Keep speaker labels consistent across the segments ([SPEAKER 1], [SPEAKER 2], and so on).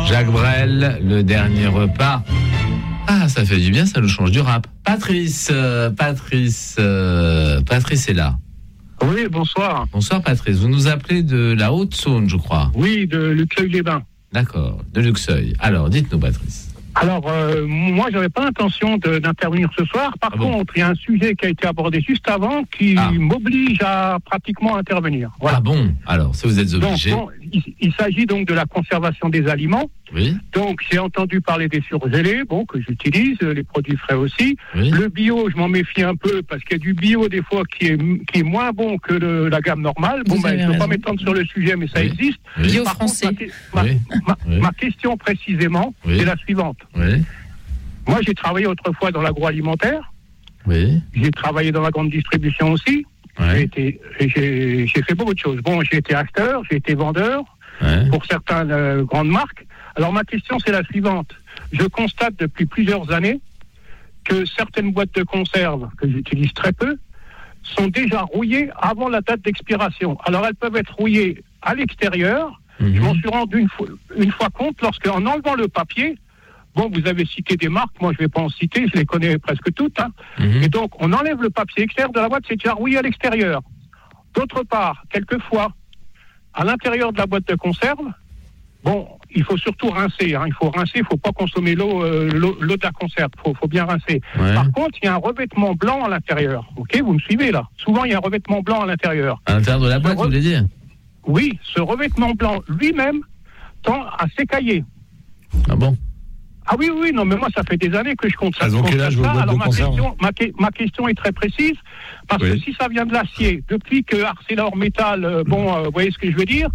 [SPEAKER 1] Jacques Brel, le dernier repas. Ah, ça fait du bien, ça nous change du rap. Patrice est là.
[SPEAKER 2] Oui, bonsoir.
[SPEAKER 1] Bonsoir Patrice, vous nous appelez de la Haute-Saône, je crois.
[SPEAKER 2] Oui, de Luxeuil-les-Bains.
[SPEAKER 1] D'accord, de Luxeuil. Alors, dites-nous Patrice.
[SPEAKER 2] Alors, moi, j'avais pas l'intention d'intervenir ce soir. Par contre, il y a un sujet qui a été abordé juste avant qui m'oblige à pratiquement intervenir. Voilà.
[SPEAKER 1] Ah bon? Alors, si vous êtes obligé...
[SPEAKER 2] Donc, il s'agit donc de la conservation des aliments.
[SPEAKER 1] Oui.
[SPEAKER 2] Donc, j'ai entendu parler des surgelés, que j'utilise, les produits frais aussi.
[SPEAKER 1] Oui.
[SPEAKER 2] Le bio, je m'en méfie un peu parce qu'il y a du bio des fois qui est moins bon que la gamme normale. Je ne veux pas m'étendre sur le sujet, mais ça existe.
[SPEAKER 1] Oui.
[SPEAKER 3] Bio
[SPEAKER 2] Par
[SPEAKER 3] français.
[SPEAKER 2] contre, ma question précisément, c'est la suivante.
[SPEAKER 1] Oui.
[SPEAKER 2] Moi, j'ai travaillé autrefois dans l'agroalimentaire.
[SPEAKER 1] Oui.
[SPEAKER 2] J'ai travaillé dans la grande distribution aussi.
[SPEAKER 1] Ouais.
[SPEAKER 2] J'ai fait beaucoup de choses. J'ai été acheteur, j'ai été vendeur pour certaines grandes marques. Alors ma question c'est la suivante. Je constate depuis plusieurs années que certaines boîtes de conserve, que j'utilise très peu, sont déjà rouillées avant la date d'expiration. Alors elles peuvent être rouillées à l'extérieur. Je m'en suis rendu une fois compte lorsqu'en enlevant le papier, vous avez cité des marques, moi je ne vais pas en citer, je les connais presque toutes. Et donc, on enlève le papier extérieur de la boîte, c'est déjà rouillé à l'extérieur. D'autre part, quelquefois, à l'intérieur de la boîte de conserve, il faut surtout rincer. Il faut rincer, il ne faut pas consommer l'eau de la conserve, il faut bien rincer.
[SPEAKER 1] Ouais.
[SPEAKER 2] Par contre, il y a un revêtement blanc à l'intérieur. Ok, vous me suivez là? Souvent, il y a un revêtement blanc à l'intérieur.
[SPEAKER 1] À l'intérieur de la boîte, vous voulez dire?
[SPEAKER 2] Oui, ce revêtement blanc lui-même tend à s'écailler.
[SPEAKER 1] Ah bon?
[SPEAKER 2] Ah oui, non, mais moi, ça fait des années que je compte ça.
[SPEAKER 4] Donc, quel âge vos boîtes de conserve?
[SPEAKER 2] Ma question est très précise, parce que si ça vient de l'acier, depuis que ArcelorMittal, vous voyez ce que je veux dire,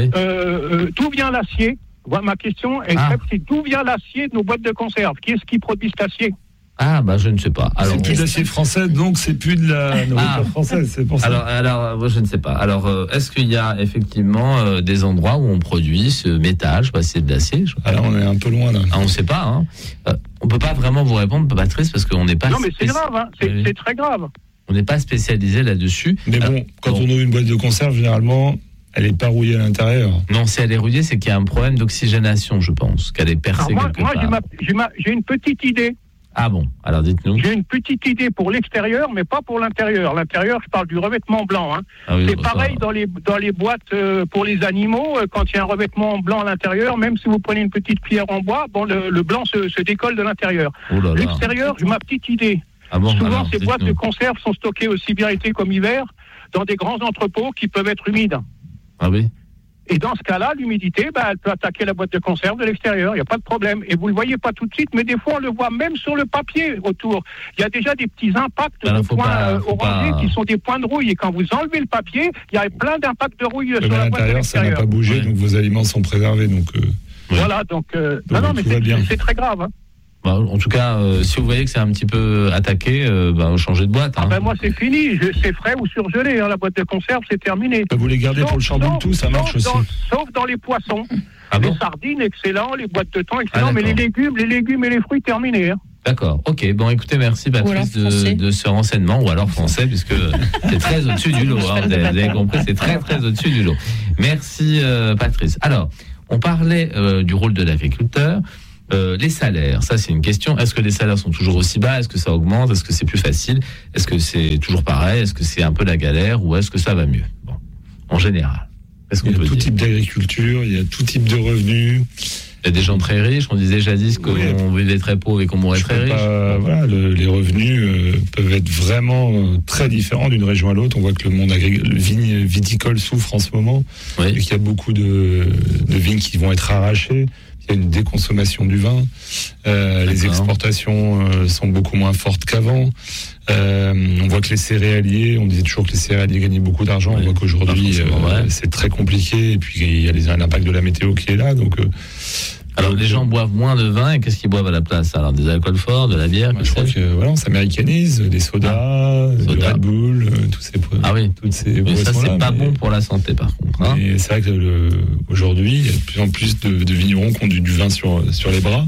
[SPEAKER 2] d'où vient l'acier? Ma question est très précise. D'où vient l'acier de nos boîtes de conserve? Qui est-ce qui produit cet acier?
[SPEAKER 1] Ah, je ne sais pas. Alors,
[SPEAKER 4] c'est plus de l'acier français, donc c'est plus de la nourriture française, c'est pour ça.
[SPEAKER 1] Alors, moi, je ne sais pas. Alors, est-ce qu'il y a effectivement des endroits où on produit ce métal? Je sais pas si c'est de l'acier.
[SPEAKER 4] Alors, on est un peu loin, là.
[SPEAKER 1] On ne sait pas, on peut pas vraiment vous répondre, Patrice, parce qu'on n'est pas...
[SPEAKER 2] Non, mais c'est grave, c'est très grave.
[SPEAKER 1] On n'est pas spécialisé là-dessus.
[SPEAKER 4] Mais quand on ouvre une boîte de conserve, généralement... Elle n'est pas rouillée à l'intérieur. Non,
[SPEAKER 1] si elle est rouillée, c'est qu'il y a un problème d'oxygénation, je pense, qu'elle est percée quelque part.
[SPEAKER 2] Moi, j'ai une petite idée.
[SPEAKER 1] Ah bon, alors dites-nous.
[SPEAKER 2] J'ai une petite idée pour l'extérieur, mais pas pour l'intérieur. L'intérieur, je parle du revêtement blanc.
[SPEAKER 1] Ah oui,
[SPEAKER 2] c'est pareil dans les boîtes pour les animaux. Quand il y a un revêtement blanc à l'intérieur, même si vous prenez une petite cuillère en bois, le blanc se décolle de l'intérieur. L'extérieur, j'ai ma petite idée. Souvent, ces boîtes de conserve sont stockées aussi bien été comme hiver dans des grands entrepôts qui peuvent être humides.
[SPEAKER 1] Ah oui.
[SPEAKER 2] Et dans ce cas-là, l'humidité, elle peut attaquer la boîte de conserve de l'extérieur, il n'y a pas de problème. Et vous ne le voyez pas tout de suite, mais des fois, on le voit même sur le papier autour. Il y a déjà des petits impacts de points orangés qui sont des points de rouille. Et quand vous enlevez le papier, il y a plein d'impacts de rouille sur la boîte de l'extérieur.
[SPEAKER 4] Ça n'a pas bougé, donc vos aliments sont préservés.
[SPEAKER 2] Voilà, donc non, mais c'est très grave.
[SPEAKER 1] En tout cas, si vous voyez que c'est un petit peu attaqué, changez de boîte.
[SPEAKER 2] Moi, c'est fini. C'est frais ou surgelé. La boîte de conserve, c'est terminé.
[SPEAKER 4] Vous les gardez pour le chamboule tout, ça marche aussi.
[SPEAKER 2] Sauf dans les poissons. Les sardines, excellent. Les boîtes de thon, excellent. Mais les légumes et les fruits, terminés.
[SPEAKER 1] D'accord. Ok. Écoutez, merci Patrice de ce renseignement, ou alors français, puisque c'est très au-dessus du lot. Vous avez compris, c'est très très au-dessus du lot. Merci Patrice. Alors, on parlait du rôle de l'agriculteur. Les salaires, ça c'est une question. Est-ce que les salaires sont toujours aussi bas? Est-ce que ça augmente? Est-ce que c'est plus facile? Est-ce que c'est toujours pareil? Est-ce que c'est un peu la galère? Ou est-ce que ça va mieux? En général.
[SPEAKER 4] Il y a tout type d'agriculture, il y a tout type de revenus.
[SPEAKER 1] Il y a des gens très riches, on disait jadis qu'on vivait très pauvre et qu'on mourrait très riche.
[SPEAKER 4] Les revenus peuvent être vraiment très différents d'une région à l'autre. On voit que le monde viticole souffre en ce moment. Et qu'il y a beaucoup de vignes qui vont être arrachées. Il y a une déconsommation du vin. Les exportations sont beaucoup moins fortes qu'avant. On voit que les céréaliers, on disait toujours que les céréaliers gagnaient beaucoup d'argent. On voit qu'aujourd'hui, c'est très compliqué. Et puis, il y a l'impact de la météo qui est là. Donc,
[SPEAKER 1] alors, les gens boivent moins de vin et qu'est-ce qu'ils boivent à la place? Alors, des alcools forts, de la bière?
[SPEAKER 4] Je crois que on s'américanise, des sodas, du Red Bull, tous ces
[SPEAKER 1] toutes ces ça, c'est pas bon pour la santé, par contre.
[SPEAKER 4] Et c'est vrai que aujourd'hui, il y a de plus en plus de vignerons qui ont du vin sur les bras.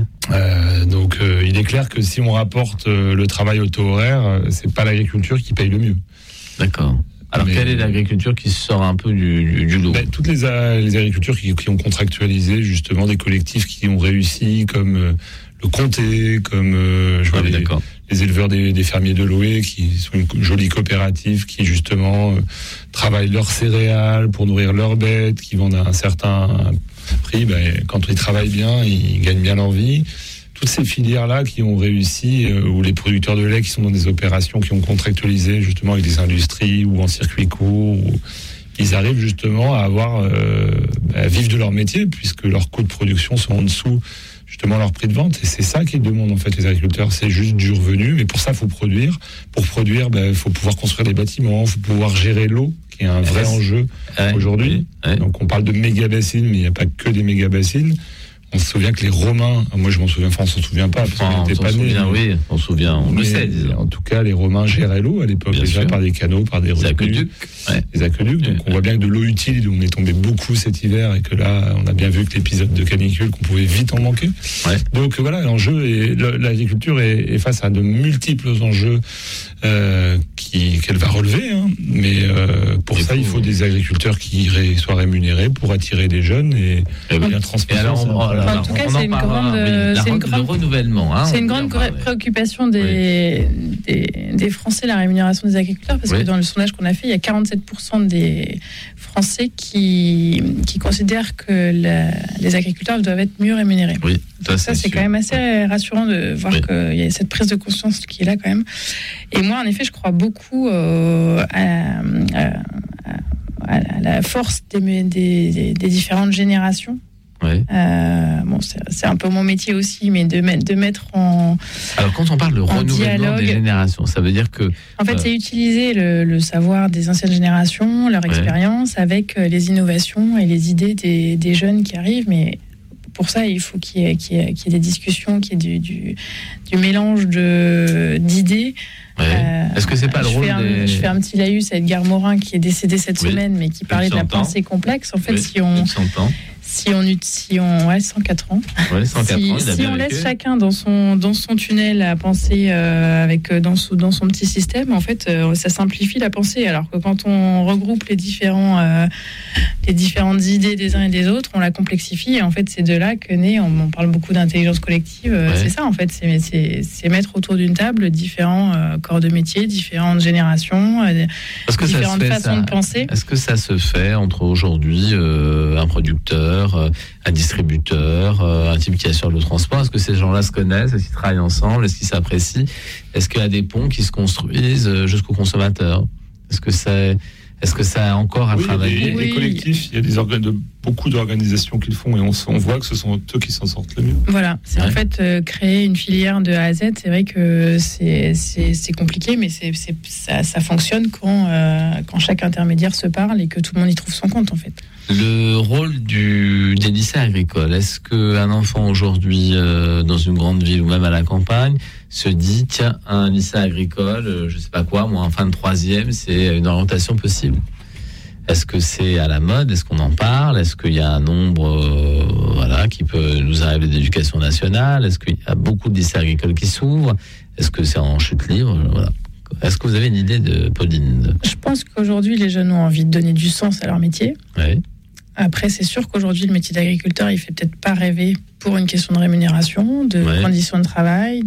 [SPEAKER 4] Donc, il est clair que si on rapporte le travail au taux horaire, c'est pas l'agriculture qui paye le mieux.
[SPEAKER 1] D'accord. Alors, quelle est l'agriculture qui sort un peu du lot?
[SPEAKER 4] Toutes les agricultures qui ont contractualisé justement des collectifs qui ont réussi, comme le Comté, comme les éleveurs des fermiers de Loé, qui sont une jolie coopérative qui justement travaillent leurs céréales pour nourrir leurs bêtes, qui vendent à un certain prix. Quand ils travaillent bien, ils gagnent bien leur vie. Toutes ces filières-là qui ont réussi, ou les producteurs de lait qui sont dans des opérations qui ont contractualisé justement avec des industries ou en circuit court, ils arrivent justement à à vivre de leur métier, puisque leurs coûts de production sont en dessous justement leur prix de vente. Et c'est ça qu'ils demandent en fait les agriculteurs, c'est juste du revenu. Mais pour ça, il faut produire. Pour produire, il faut pouvoir construire des bâtiments, il faut pouvoir gérer l'eau, qui est un vrai enjeu aujourd'hui. Donc on parle de méga-bassines, mais il n'y a pas que des méga-bassines. On se souvient que les Romains, moi je m'en souviens, on s'en souvient pas, parce qu'on n'était pas nés.
[SPEAKER 1] Oui, on se souvient, on le sait.
[SPEAKER 4] En tout cas, les Romains géraient l'eau à l'époque, déjà par des canaux, par des aqueducs. Des aqueducs. Donc on voit bien que de l'eau utile, on est tombé beaucoup cet hiver, et que là, on a bien vu que l'épisode de canicule, qu'on pouvait vite en manquer. Donc voilà, l'enjeu, l'agriculture est face à de multiples enjeux qu'elle va relever. Mais pour ça, il faut des agriculteurs qui soient rémunérés pour attirer des jeunes et bien transmettre.
[SPEAKER 3] En tout cas, c'est une grande
[SPEAKER 1] renouvellement.
[SPEAKER 3] C'est une grande préoccupation des Français, la rémunération des agriculteurs, parce que dans le sondage qu'on a fait, il y a 47% des Français qui considèrent que les agriculteurs doivent être mieux rémunérés.
[SPEAKER 1] Oui,
[SPEAKER 3] ça c'est quand même assez rassurant de voir qu'il y a cette prise de conscience qui est là quand même. Et moi, en effet, je crois beaucoup à la force des différentes générations. C'est un peu mon métier aussi, mais de mettre en.
[SPEAKER 1] Alors, quand on parle de renouvellement des générations, ça veut dire que.
[SPEAKER 3] En fait, c'est utiliser le savoir des anciennes générations, leur expérience, avec les innovations et les idées des jeunes qui arrivent. Mais pour ça, il faut qu'il y ait des discussions, qu'il y ait du mélange d'idées.
[SPEAKER 1] Est-ce que c'est pas le rôle
[SPEAKER 3] Je fais un petit laïus à Edgar Morin qui est décédé cette semaine, mais qui parlait de la pensée complexe. En fait, si on 104 ans. Si on laisse chacun dans son tunnel à penser dans son petit système, en fait, ça simplifie la pensée. Alors que quand on regroupe les différentes idées des uns et des autres, on la complexifie. Et en fait, c'est de là que naît. On parle beaucoup d'intelligence collective. C'est ça, en fait, c'est mettre autour d'une table différents corps de métier, différentes générations, différentes façons de penser.
[SPEAKER 1] Est-ce que ça se fait entre aujourd'hui un producteur, un distributeur, un type qui assure le transport? Est-ce que ces gens-là se connaissent? Est-ce qu'ils travaillent ensemble? Est-ce qu'ils s'apprécient? Est-ce qu'il y a des ponts qui se construisent jusqu'au consommateur? Est-ce que ça a encore à travailler?
[SPEAKER 4] Les collectifs, il y a beaucoup d'organisations qui le font, et on voit que ce sont eux qui s'en sortent le mieux.
[SPEAKER 3] Voilà, c'est en fait créer une filière de A à Z. C'est vrai que c'est compliqué, mais ça fonctionne quand chaque intermédiaire se parle et que tout le monde y trouve son compte, en fait.
[SPEAKER 1] Le rôle des lycées agricoles, est-ce qu'un enfant aujourd'hui dans une grande ville ou même à la campagne se dit, tiens, un lycée agricole, je sais pas quoi, moi en fin de 3e, c'est une orientation possible? Est-ce que c'est à la mode? Est-ce qu'on en parle? Est-ce qu'il y a un nombre qui peut nous arriver d'éducation nationale? Est-ce qu'il y a beaucoup de lycées agricoles qui s'ouvrent? Est-ce que c'est en chute libre? Voilà. Est-ce que vous avez une idée de Pauline?
[SPEAKER 3] Je pense qu'aujourd'hui, les jeunes ont envie de donner du sens à leur métier.
[SPEAKER 1] Oui.
[SPEAKER 3] Après, c'est sûr qu'aujourd'hui, le métier d'agriculteur, il fait peut-être pas rêver pour une question de rémunération, de conditions de travail,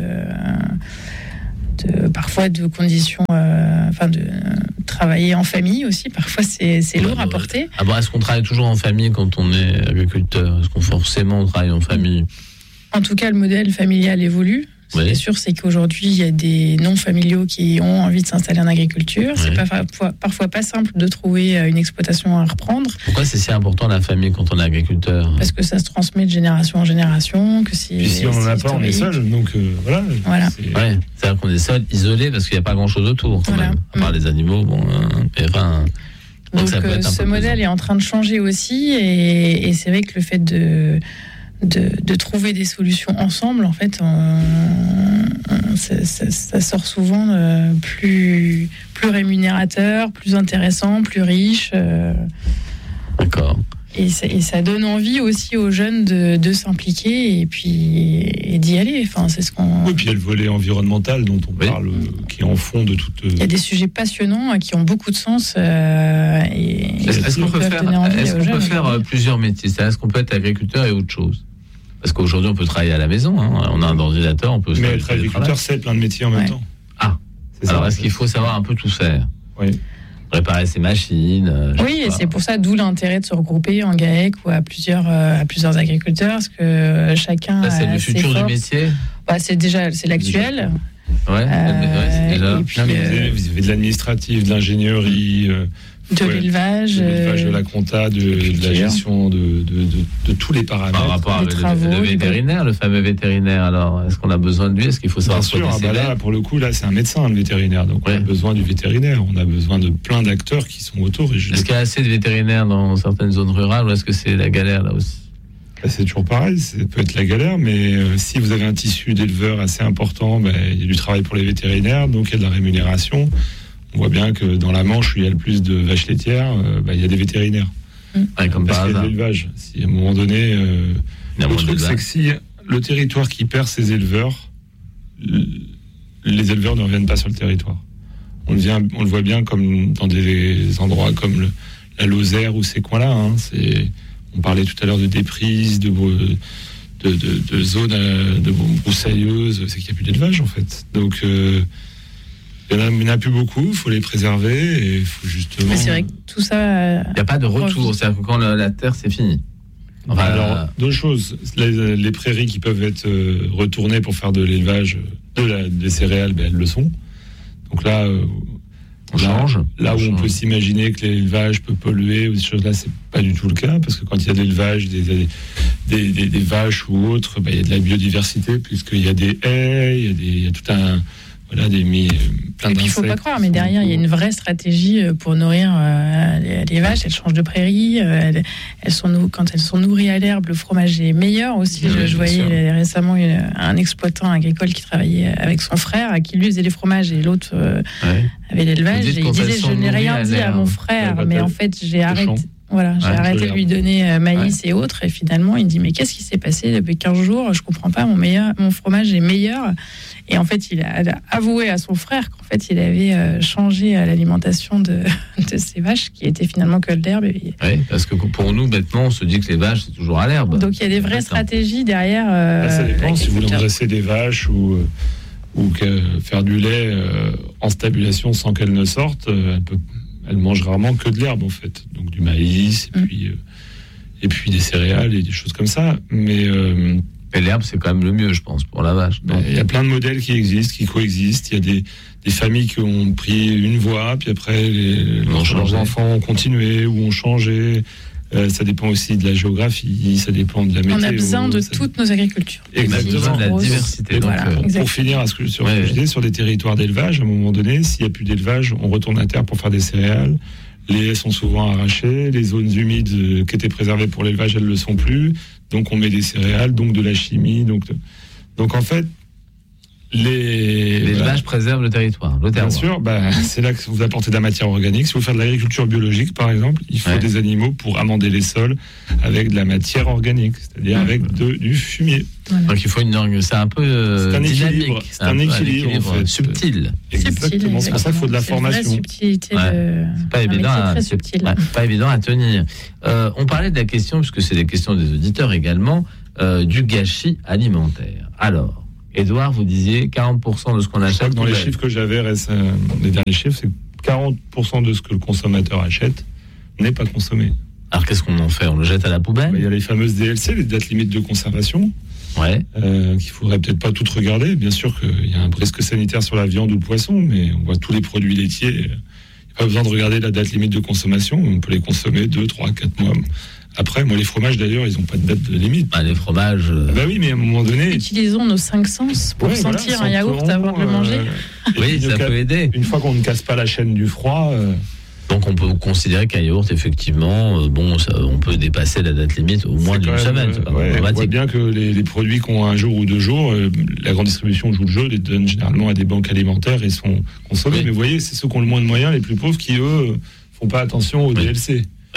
[SPEAKER 3] parfois de conditions, de travailler en famille aussi. Parfois, c'est lourd à porter.
[SPEAKER 1] Est-ce qu'on travaille toujours en famille quand on est agriculteur? Est-ce qu'on forcément travaille en famille?
[SPEAKER 3] En tout cas, le modèle familial évolue. Ce qui est sûr, c'est qu'aujourd'hui, il y a des non-familiaux qui ont envie de s'installer en agriculture. C'est parfois pas simple de trouver une exploitation à reprendre.
[SPEAKER 1] Pourquoi c'est si important la famille quand on est agriculteur?
[SPEAKER 3] Parce que ça se transmet de génération en génération.
[SPEAKER 4] Puis si on n'en a pas, on est seul. Donc voilà.
[SPEAKER 1] C'est-à-dire qu'on est seul, isolé, parce qu'il n'y a pas grand-chose autour, quand même. À part les animaux, donc
[SPEAKER 3] ce modèle est en train de changer aussi. Et c'est vrai que le fait de trouver des solutions ensemble, en fait, ça sort souvent plus rémunérateur, plus intéressant, plus riche.
[SPEAKER 1] D'accord.
[SPEAKER 3] Et ça donne envie aussi aux jeunes de s'impliquer et d'y aller. Enfin, c'est ce qu'on...
[SPEAKER 4] Oui, puis il y a le volet environnemental dont on parle, qui est en fond de toute... Il
[SPEAKER 3] y a des sujets passionnants qui ont beaucoup de sens.
[SPEAKER 1] Est-ce qu'on peut faire plusieurs métiers? Est-ce qu'on peut être agriculteur et autre chose? Parce qu'aujourd'hui, on peut travailler à la maison. On a un ordinateur, on peut...
[SPEAKER 4] Mais être agriculteur, c'est plein de métiers en même temps.
[SPEAKER 1] Ah, alors est-ce qu'il faut savoir un peu tout faire?
[SPEAKER 4] Oui.
[SPEAKER 1] Réparer ses machines.
[SPEAKER 3] Oui, et c'est pour ça, d'où l'intérêt de se regrouper en GAEC ou à plusieurs agriculteurs, parce que chacun.
[SPEAKER 1] C'est le futur du métier.
[SPEAKER 3] C'est l'actuel.
[SPEAKER 1] Ouais.
[SPEAKER 3] Et puis,
[SPEAKER 4] vous avez de l'administratif, de l'ingénierie.
[SPEAKER 3] De l'élevage,
[SPEAKER 4] de la compta, de la gestion de tous les paramètres.
[SPEAKER 1] Par rapport à le vétérinaire, le fameux vétérinaire, alors, est-ce qu'on a besoin de lui? Est-ce qu'il faut savoir?
[SPEAKER 4] Bien sûr, là, pour le coup, là, c'est un médecin, le vétérinaire. Donc, on a besoin du vétérinaire. On a besoin de plein d'acteurs qui sont autour.
[SPEAKER 1] Est-ce qu'il y a assez de vétérinaires dans certaines zones rurales ou est-ce que c'est la galère, là aussi?
[SPEAKER 4] C'est toujours pareil, ça peut être la galère, mais si vous avez un tissu d'éleveurs assez important, il y a du travail pour les vétérinaires, donc il y a de la rémunération. On voit bien que dans la Manche où il y a le plus de vaches laitières, il y a des vétérinaires.
[SPEAKER 1] Comme
[SPEAKER 4] parce
[SPEAKER 1] par
[SPEAKER 4] qu'il y a de l'élevage. Si à un moment donné, le truc c'est que si le territoire qui perd ses éleveurs, les éleveurs ne reviennent pas sur le territoire. On le voit bien comme dans des endroits comme la Lozère ou ces coins-là. On parlait tout à l'heure de déprises, de zones broussailleuses, c'est qu'il n'y a plus d'élevage en fait. Donc il n'y en a plus beaucoup, il faut les préserver et il faut justement...
[SPEAKER 3] Mais c'est vrai que tout ça...
[SPEAKER 1] Il n'y a pas de retour, c'est-à-dire que quand la terre, c'est fini.
[SPEAKER 4] Alors, deux choses. Les prairies qui peuvent être retournées pour faire de l'élevage, des céréales, elles le sont. Donc là,
[SPEAKER 1] on change.
[SPEAKER 4] Là où on peut s'imaginer que l'élevage peut polluer ou ces choses-là, c'est pas du tout le cas, parce que quand il y a de l'élevage, des vaches ou autres, il y a de la biodiversité, puisqu'il y a des haies, il y a tout un... Plein
[SPEAKER 3] d'insectes. Il ne faut pas croire, mais derrière, il y a une vraie stratégie pour nourrir les vaches. Elles changent de prairie. Quand elles sont nourries à l'herbe, le fromage est meilleur aussi. Je voyais récemment un exploitant agricole qui travaillait avec son frère, qui lui faisait les fromages et l'autre avait l'élevage. Et il disait, je n'ai rien dit à mon frère, mais en fait, j'ai arrêté. Voilà, j'ai arrêté de lui donner maïs et autres. Et finalement, il dit, mais qu'est-ce qui s'est passé depuis 15 jours? Je comprends pas, mon fromage est meilleur. Et en fait, il a avoué à son frère qu'en fait, il avait changé l'alimentation de ses vaches, qui était finalement que de l'herbe.
[SPEAKER 1] Oui, parce que pour nous, maintenant, on se dit que les vaches, c'est toujours à l'herbe.
[SPEAKER 3] Donc, il y a des vraies stratégies derrière.
[SPEAKER 4] Ça dépend si vous dressez des vaches ou faire du lait en stabulation sans qu'elles ne sortent. Elle mange rarement que de l'herbe en fait, donc du maïs et puis des céréales et des choses comme ça. Mais
[SPEAKER 1] l'herbe c'est quand même le mieux, je pense, pour la vache.
[SPEAKER 4] Il y a plein de modèles qui existent, qui coexistent. Il y a des familles qui ont pris une voie, puis après leurs enfants ont continué ou ont changé. Ça dépend aussi de la géographie, ça dépend de la météo.
[SPEAKER 3] On a besoin de toutes nos agricultures.
[SPEAKER 1] Exactement. On a besoin de la diversité. Donc,
[SPEAKER 4] pour finir, je disais, sur des territoires d'élevage, à un moment donné, s'il n'y a plus d'élevage, on retourne à terre pour faire des céréales. Les haies sont souvent arrachées, les zones humides qui étaient préservées pour l'élevage, elles ne le sont plus. Donc on met des céréales, donc de la chimie. Donc en fait,
[SPEAKER 1] l'élevage préserve le territoire.
[SPEAKER 4] Bien sûr, c'est là que vous apportez de la matière organique. Si vous faites de l'agriculture biologique, par exemple, il faut des animaux pour amender les sols avec de la matière organique, c'est-à-dire avec du fumier.
[SPEAKER 1] Voilà. Donc il faut c'est un peu dynamique.
[SPEAKER 4] C'est un équilibre en fait.
[SPEAKER 1] Subtil.
[SPEAKER 4] Exactement. C'est pour ça qu'il faut de la formation.
[SPEAKER 3] Subtilité
[SPEAKER 1] c'est pas évident à tenir. On parlait de la question, puisque c'est des questions des auditeurs également, du gâchis alimentaire. Alors, Édouard, vous disiez 40% de ce qu'on achète.
[SPEAKER 4] Dans les chiffres que j'avais, les derniers chiffres, c'est 40% de ce que le consommateur achète n'est pas consommé.
[SPEAKER 1] Alors qu'est-ce qu'on en fait? On le jette à la poubelle?
[SPEAKER 4] Il y a les fameuses DLC, les dates limites de conservation. Qu'il faudrait peut-être pas toutes regarder. Bien sûr qu'il y a un risque sanitaire sur la viande ou le poisson, mais on voit tous les produits laitiers. Il n'y a pas besoin de regarder la date limite de consommation. On peut les consommer 2, 3, 4 mois. Après, les fromages d'ailleurs, ils n'ont pas de date de limite.
[SPEAKER 1] Les fromages.
[SPEAKER 4] Oui, mais à un moment donné.
[SPEAKER 3] Utilisons nos 5 sens pour sentir un yaourt avant de le manger.
[SPEAKER 1] Oui, ça peut aider.
[SPEAKER 4] Une fois qu'on ne casse pas la chaîne du froid.
[SPEAKER 1] Donc on peut considérer qu'un yaourt, effectivement, on peut dépasser la date limite au moins d'une semaine. C'est pas
[SPEAKER 4] on voit bien que les produits qui ont 1 jour ou 2 jours, la grande distribution joue le jeu, les donne généralement à des banques alimentaires et sont consommés. Oui. Mais vous voyez, c'est ceux qui ont le moins de moyens, les plus pauvres, qui eux font pas attention aux DLC.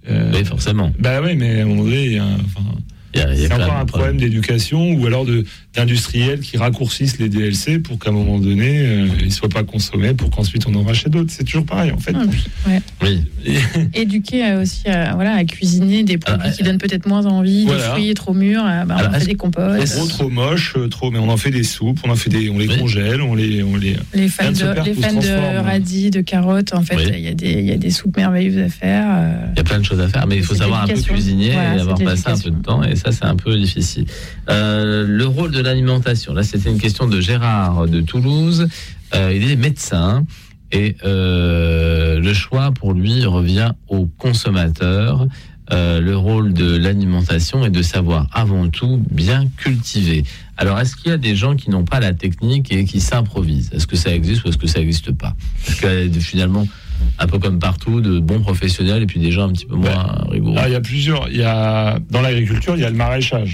[SPEAKER 1] Oui, forcément.
[SPEAKER 4] Bah oui, mais à un moment donné, c'est encore un problème d'éducation ou alors d'industriels qui raccourcissent les DLC pour qu'à un moment donné, ils ne soient pas consommés pour qu'ensuite on en rachète d'autres. C'est toujours pareil, en fait.
[SPEAKER 1] Oui.
[SPEAKER 3] Éduquer aussi à cuisiner des produits qui donnent peut-être moins envie, des fruits trop mûrs, on fait des compotes.
[SPEAKER 4] Trop moche, mais on en fait des soupes, on les congèle, on les
[SPEAKER 3] fans de radis, de carottes, en fait, il y a des soupes merveilleuses à faire.
[SPEAKER 1] Il y a plein de choses à faire, mais il faut savoir un peu cuisiner et avoir passé un peu de temps, et ça c'est un peu difficile. Le rôle de l'alimentation, là c'était une question de Gérard de Toulouse. Il est médecin et le choix pour lui revient au consommateur. Le rôle de l'alimentation est de savoir avant tout bien cultiver. Alors est-ce qu'il y a des gens qui n'ont pas la technique et qui s'improvisent? Est-ce que ça existe ou est-ce que ça n'existe pas? Parce que finalement, un peu comme partout, de bons professionnels et puis des gens un petit peu moins rigoureux.
[SPEAKER 4] Il y a plusieurs. Dans l'agriculture, il y a le maraîchage.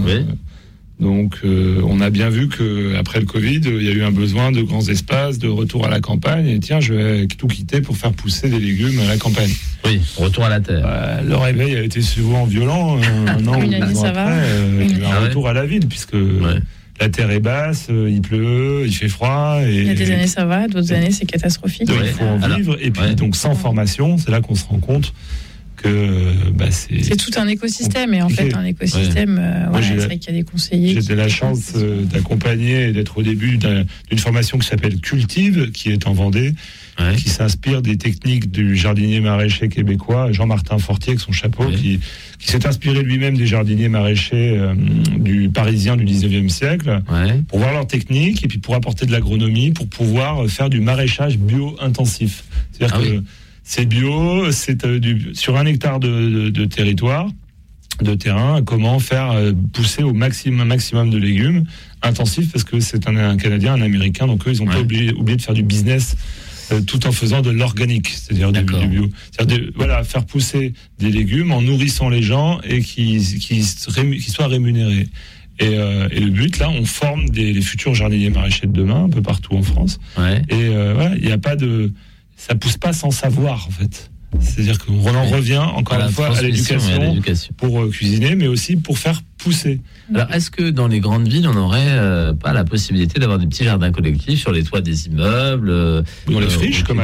[SPEAKER 4] Donc, on a bien vu qu'après le Covid, il y a eu un besoin de grands espaces, de retour à la campagne. Et tiens, je vais tout quitter pour faire pousser des légumes à la campagne.
[SPEAKER 1] Oui, retour à la terre.
[SPEAKER 4] Le réveil a été souvent violent. Un an ou 2 ans après, il y a eu un retour à la ville, puisque la terre est basse, il pleut, il fait froid. Et
[SPEAKER 3] il y a des années ça va, d'autres années c'est catastrophique.
[SPEAKER 4] Donc, il faut en vivre. Et puis, donc, sans formation, c'est là qu'on se rend compte que
[SPEAKER 3] c'est tout un écosystème. Et en fait, un écosystème, c'est vrai qu'il y a des conseillers.
[SPEAKER 4] J'ai de la chance d'accompagner et d'être au début d'une formation qui s'appelle Cultive, qui est en Vendée, qui s'inspire des techniques du jardinier maraîcher québécois Jean-Martin Fortier avec son chapeau, qui s'est inspiré lui-même des jardiniers maraîchers du parisien du 19e siècle, pour voir leurs techniques et puis pour apporter de l'agronomie, pour pouvoir faire du maraîchage bio-intensif. C'est-à-dire que c'est bio, c'est sur 1 hectare de territoire, de terrain, comment faire pousser au maximum de légumes intensifs, parce que c'est un Canadien, un Américain, donc eux, ils n'ont pas oublié de faire du business tout en faisant de l'organique, c'est-à-dire du bio. C'est-à-dire faire pousser des légumes en nourrissant les gens et qui soient rémunérés. Et le but, là, on forme les futurs jardiniers maraîchers de demain, un peu partout en France. Et il n'y a pas de... Ça pousse pas sans savoir, en fait. C'est-à-dire qu'on en revient encore une fois à l'éducation pour cuisiner, mais aussi pour faire pousser.
[SPEAKER 1] Alors, est-ce que dans les grandes villes, on n'aurait pas la possibilité d'avoir des petits jardins collectifs sur les toits des immeubles,
[SPEAKER 4] dans les friches, comme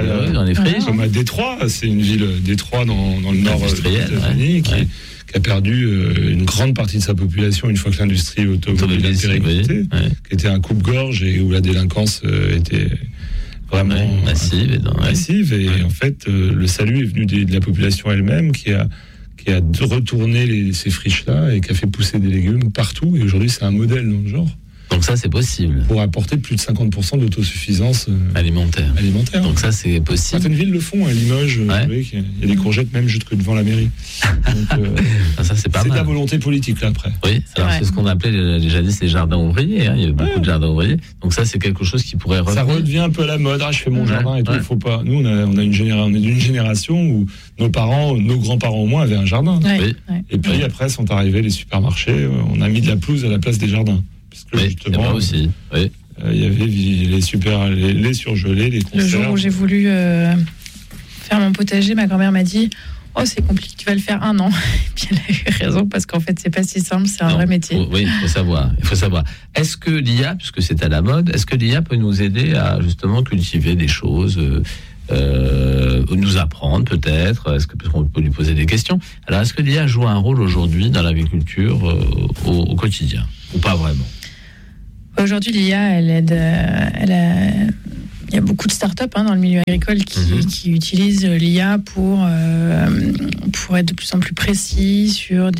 [SPEAKER 4] à Détroit? C'est une ville, Détroit, dans le nord des États-Unis, qui a perdu une grande partie de sa population une fois que l'industrie automobile a été récoltée, qui était un coupe-gorge et où la délinquance était vraiment massive. Et en fait, le salut est venu de la population elle-même qui a retourné ces friches-là et qui a fait pousser des légumes partout. Et aujourd'hui, c'est un modèle dans le genre.
[SPEAKER 1] Donc ça, c'est possible.
[SPEAKER 4] Pour apporter plus de 50% d'autosuffisance
[SPEAKER 1] alimentaire. Donc ça, c'est possible.
[SPEAKER 4] Certaines villes le font. À Limoges, vous voyez qu'il y a des courgettes même jusque devant la mairie. Donc,
[SPEAKER 1] ça, c'est pas mal.
[SPEAKER 4] C'est de la volonté politique, là, après.
[SPEAKER 1] Oui, c'est ce qu'on appelait jadis les jardins ouvriers. Il y avait beaucoup de jardins ouvriers. Donc ça, c'est quelque chose qui pourrait revenir.
[SPEAKER 4] Ça redevient un peu à la mode. Je fais mon jardin et tout. Il faut pas. Nous, on est d'une génération où nos grands-parents au moins avaient un jardin. Et puis après sont arrivés les supermarchés. On a mis de la pelouse à la place des jardins. Parce que justement,
[SPEAKER 1] aussi.
[SPEAKER 4] Il y avait les surgelés, les conserves.
[SPEAKER 3] Le jour où j'ai voulu faire mon potager, ma grand-mère m'a dit « Oh, c'est compliqué, tu vas le faire 1 an. » Et puis elle a eu raison, parce qu'en fait, c'est pas si simple, c'est un vrai métier.
[SPEAKER 1] Oui, il faut savoir. Est-ce que l'IA, puisque c'est à la mode, est-ce que l'IA peut nous aider à justement cultiver des choses, nous apprendre peut-être? Est-ce qu'on peut lui poser des questions? Alors, est-ce que l'IA joue un rôle aujourd'hui dans l'agriculture au quotidien, ou pas vraiment?
[SPEAKER 3] Aujourd'hui, l'IA, elle aide. Il y a beaucoup de startups dans le milieu agricole qui utilisent l'IA pour être de plus en plus précis sur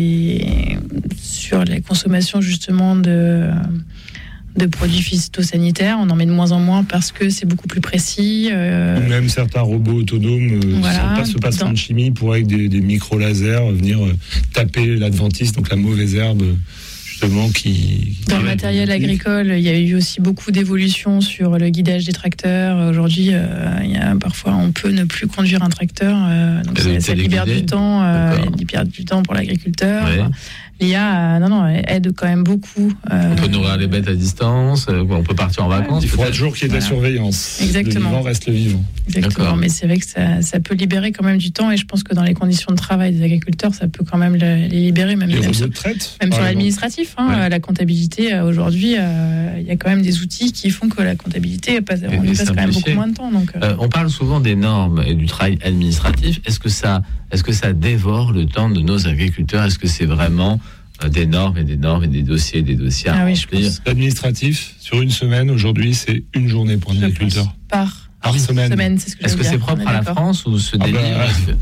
[SPEAKER 3] la consommation justement de produits phytosanitaires. On en met de moins en moins parce que c'est beaucoup plus précis.
[SPEAKER 4] Même certains robots autonomes se passent en chimie pour avec des micro-lasers venir taper l'adventice, donc la mauvaise herbe, justement
[SPEAKER 3] dans le matériel agricole, il y a eu aussi beaucoup d'évolutions sur le guidage des tracteurs. Aujourd'hui, parfois on peut ne plus conduire un tracteur, donc ça libère du temps, pour l'agriculteur. Oui. L'IA, aide quand même beaucoup.
[SPEAKER 1] On peut nourrir les bêtes à distance, on peut partir en vacances.
[SPEAKER 4] Il faudra toujours qu'il y ait de la surveillance.
[SPEAKER 3] Exactement.
[SPEAKER 4] Le vivant reste le vivant.
[SPEAKER 3] Exactement, mais c'est vrai que ça peut libérer quand même du temps, et je pense que dans les conditions de travail des agriculteurs, ça peut quand même les libérer, même sur l'administratif. La comptabilité, aujourd'hui, il y a quand même des outils qui font que la comptabilité passe quand même beaucoup moins de temps. Donc,
[SPEAKER 1] on parle souvent des normes et du travail administratif. Est-ce que ça dévore le temps de nos agriculteurs? Est-ce que c'est vraiment des normes et des dossiers à remplir?
[SPEAKER 4] L'administratif, sur une semaine, aujourd'hui, c'est une journée pour un agriculteur.
[SPEAKER 3] Par semaine, c'est ce que
[SPEAKER 1] Est-ce que c'est propre à la France ou se délivre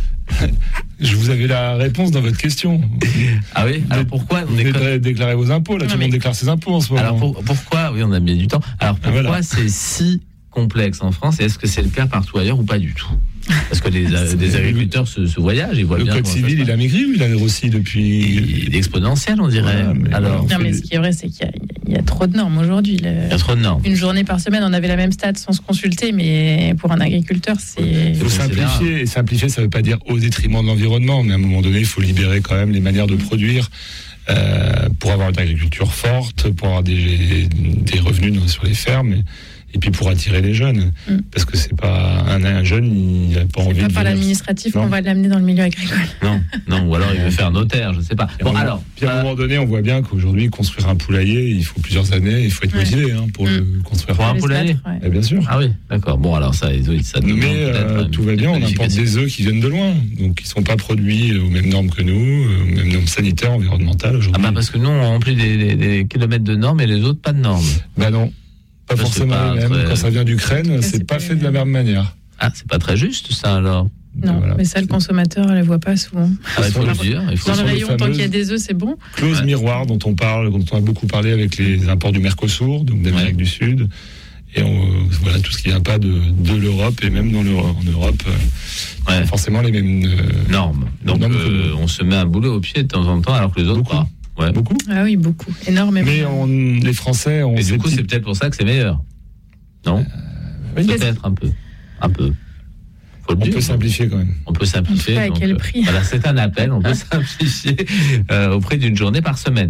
[SPEAKER 4] Je vous avais la réponse dans votre question.
[SPEAKER 1] Ah oui. Alors pourquoi
[SPEAKER 4] vous déclarez vos impôts? Là, tout le monde déclare ses impôts en ce moment.
[SPEAKER 1] Alors pourquoi? Oui, on a bien du temps. Alors pourquoi c'est si complexe en France, et est-ce que c'est le cas partout ailleurs ou pas du tout? Parce que des agriculteurs se voyagent, ils voient bien.
[SPEAKER 4] Le code civil, il a maigri ou il a grossi depuis?
[SPEAKER 1] Il est exponentiel, on dirait.
[SPEAKER 3] Mais ce qui est vrai, c'est qu'il y a trop de normes aujourd'hui.
[SPEAKER 1] Il y a trop de normes.
[SPEAKER 3] Une journée par semaine, on avait la même stat sans se consulter, mais pour un agriculteur, c'est.
[SPEAKER 4] Il faut simplifier. Et simplifier, ça ne veut pas dire au détriment de l'environnement, mais à un moment donné, il faut libérer quand même les manières de produire. Pour avoir une agriculture forte, pour avoir des revenus sur les fermes. Et puis pour attirer les jeunes, parce que c'est pas un jeune, il n'a pas envie de.
[SPEAKER 3] C'est pas par l'administratif qu'on va l'amener dans le milieu agricole.
[SPEAKER 1] Non, ou alors il veut faire notaire, je sais pas.
[SPEAKER 4] Puis à un moment donné, on voit bien qu'aujourd'hui, construire un poulailler, il faut plusieurs années, il faut être motivé pour le construire.
[SPEAKER 1] Pour un poulailler,
[SPEAKER 4] bien sûr.
[SPEAKER 1] Ah oui, d'accord. Bon, alors ça demande.
[SPEAKER 4] Mais tout va bien, on importe des œufs qui viennent de loin, donc ils sont pas produits aux mêmes normes que nous, aux mêmes normes sanitaires, environnementales aujourd'hui.
[SPEAKER 1] Parce que nous, on remplit des kilomètres de normes et les autres pas de normes.
[SPEAKER 4] Non. Pas forcément les mêmes. Quand ça vient d'Ukraine, c'est pas fait de la même manière.
[SPEAKER 1] Ah, c'est pas très juste ça alors.
[SPEAKER 3] Non, mais ça, le consommateur ne les voit pas souvent.
[SPEAKER 1] Il faut le dire.
[SPEAKER 3] Dans le rayon, tant qu'il y a des œufs, c'est bon.
[SPEAKER 4] Clause miroir dont on a beaucoup parlé avec les imports du Mercosur, donc d'Amérique du Sud. Et tout ce qui vient pas de l'Europe, et même en Europe, forcément les mêmes
[SPEAKER 1] normes. Donc on se met un boulet au pied de temps en temps, alors que les autres pas.
[SPEAKER 4] Ouais. Beaucoup.
[SPEAKER 3] Ah oui, beaucoup, énormément.
[SPEAKER 4] Mais les Français,
[SPEAKER 1] et du coup, c'est peut-être pour ça que c'est meilleur, non? Peut-être un peu.
[SPEAKER 4] On peut simplifier quand même.
[SPEAKER 1] On peut simplifier.
[SPEAKER 3] À quel prix?
[SPEAKER 1] Voilà, c'est un appel. On peut simplifier au prix d'une journée par semaine.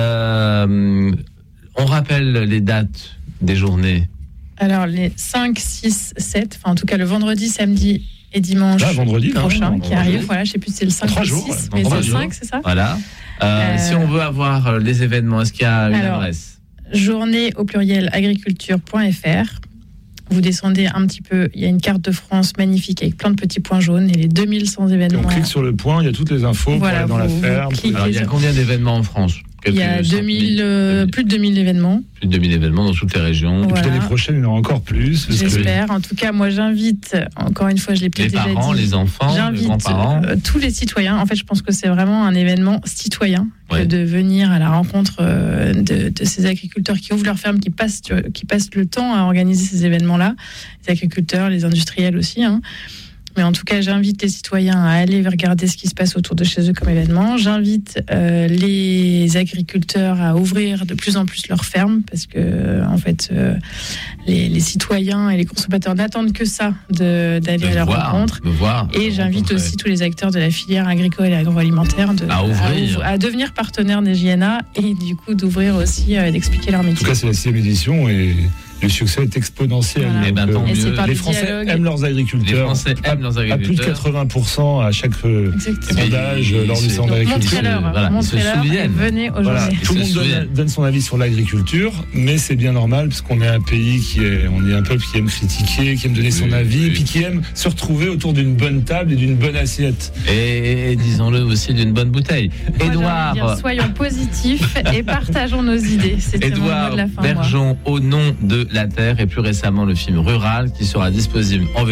[SPEAKER 1] On rappelle les dates des journées.
[SPEAKER 3] Alors les 5, 6, 7. Enfin, en tout cas, le vendredi, samedi et dimanche prochain qui arrive. Voilà, je sais plus si c'est le 5 ou le 6, mais c'est le 5, c'est ça?
[SPEAKER 1] Voilà. Si on veut avoir les événements, est-ce qu'il y a une adresse?
[SPEAKER 3] Journée au pluriel agriculture.fr. Vous descendez un petit peu, il y a une carte de France magnifique avec plein de petits points jaunes et les 2100 événements.
[SPEAKER 4] Et on clique sur le point, il y a toutes les infos pour aller dans la ferme.
[SPEAKER 1] Alors, il y a combien d'événements en France?
[SPEAKER 3] Il y a plus de 2000 événements.
[SPEAKER 1] Plus de 2000 événements dans toutes les régions.
[SPEAKER 3] Voilà.
[SPEAKER 4] Et puis l'année prochaine, il y en aura encore plus.
[SPEAKER 3] J'espère. En tout cas, moi, j'invite, encore une fois, je l'ai peut-être déjà dit.
[SPEAKER 1] Les parents, les enfants, les grands-parents.
[SPEAKER 3] Tous les citoyens. En fait, je pense que c'est vraiment un événement citoyen que de venir à la rencontre de ces agriculteurs qui ouvrent leur ferme, qui passent le temps à organiser ces événements-là. Les agriculteurs, les industriels aussi, Mais en tout cas, j'invite les citoyens à aller regarder ce qui se passe autour de chez eux comme événement. J'invite les agriculteurs à ouvrir de plus en plus leurs fermes parce que, en fait, les citoyens et les consommateurs n'attendent que ça d'aller à leur rencontre. Et j'invite aussi tous les acteurs de la filière agricole et agroalimentaire à devenir partenaires des JNA et du coup d'ouvrir aussi, d'expliquer leur métier.
[SPEAKER 4] En tout cas, c'est la 6e édition et le succès est exponentiel.
[SPEAKER 3] Voilà.
[SPEAKER 4] Les Français aiment leurs agriculteurs. À plus de 80% à chaque sondage lors du centre d'agriculture.
[SPEAKER 3] Montrez-leur et venez aujourd'hui.
[SPEAKER 4] Tout le monde donne son avis sur l'agriculture, mais c'est bien normal parce qu'on est un pays on est un peuple qui aime critiquer, qui aime donner son avis, et puis qui aime se retrouver autour d'une bonne table et d'une bonne assiette.
[SPEAKER 1] Et disons-le aussi, d'une bonne bouteille.
[SPEAKER 3] Édouard, soyons positifs et partageons nos idées. C'était mon mot de la fin.
[SPEAKER 1] Bergeon, au nom de la terre, et plus récemment le film Rural qui sera disponible en